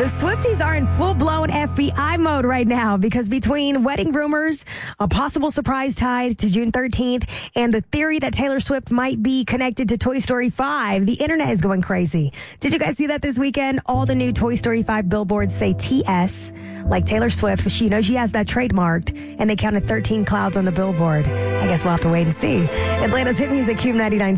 The Swifties are in full-blown FBI mode right now because between wedding rumors, a possible surprise tied to June 13th, and the theory that Taylor Swift might be connected to Toy Story 5, the internet is going crazy. Did you guys see that this weekend? All the new Toy Story 5 billboards say TS, like Taylor Swift. She knows she has that trademarked, and they counted 13 clouds on the billboard. I guess we'll have to wait and see. Atlanta's hit music, Cube 99.